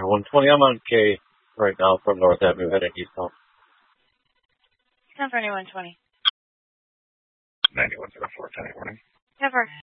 120. I'm on K right now from North Avenue heading eastbound. Ten for 120. 9104, 10 morning. Cover.